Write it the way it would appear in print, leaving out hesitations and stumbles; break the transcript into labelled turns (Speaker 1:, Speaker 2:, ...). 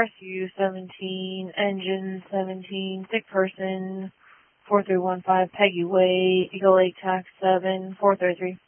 Speaker 1: Rescue 17, Engine 17, Sick Person 4315, Peggy Way, Eagle Lake Tax 7, 433.